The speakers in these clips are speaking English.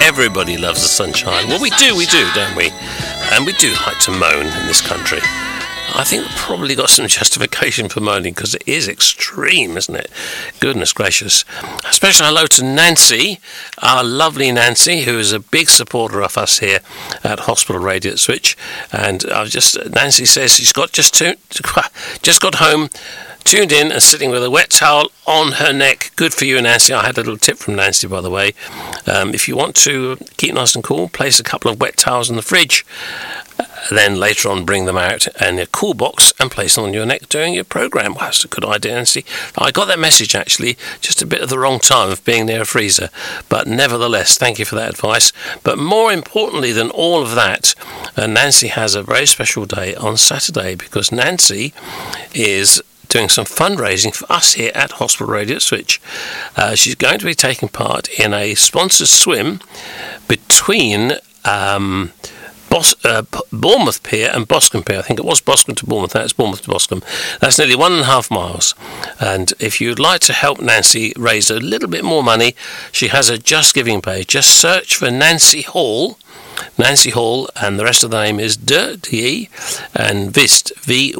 Everybody loves the sunshine. Well, we do, don't we? And we do like to moan in this country. I think we've probably got some justification for moaning because it is extreme, isn't it? Goodness gracious. A special hello to Nancy, our lovely Nancy, who is a big supporter of us here at Hospital Radio Switch. And Nancy says she's just got home, tuned in and sitting with a wet towel on her neck. Good for you, Nancy. I had a little tip from Nancy, by the way. If you want to keep nice and cool, place a couple of wet towels in the fridge. Then later on bring them out in a cool box and place them on your neck during your programme. Well, that's a good idea, Nancy. I got that message actually just a bit at the wrong time of being near a freezer. But nevertheless, thank you for that advice. But more importantly than all of that, Nancy has a very special day on Saturday because Nancy is doing some fundraising for us here at Hospital Radio Switch. She's going to be taking part in a sponsored swim between Bournemouth Pier and Boscombe Pier. I think it was Boscombe to Bournemouth. That's Bournemouth to Boscombe. That's nearly 1.5 miles. And if you'd like to help Nancy raise a little bit more money, she has a Just Giving page. Just search for Nancy Hall, and the rest of the name is D and Vist,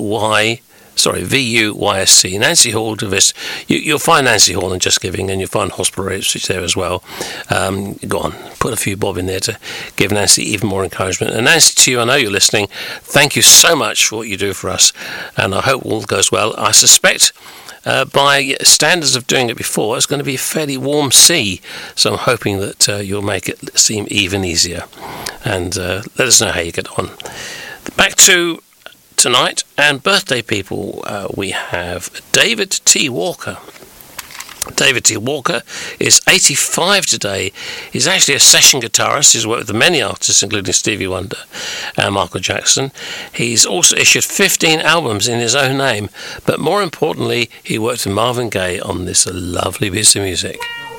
VUYSC, Nancy Hall to Vist. You'll find Nancy Hall and Just Giving, and you'll find Hospital Radio Switch there as well. Go on, put a few bob in there to give Nancy even more encouragement. And Nancy, to you, I know you're listening. Thank you so much for what you do for us, and I hope all goes well. I suspect by standards of doing it before, it's going to be a fairly warm sea, so I'm hoping that you'll make it seem even easier. And let us know how you get on. Back to tonight and birthday people. We have David T. Walker. David T. Walker is 85 today. He's actually a session guitarist. He's worked with many artists, including Stevie Wonder and Michael Jackson. He's also issued 15 albums in his own name, but more importantly, he worked with Marvin Gaye on this lovely piece of music.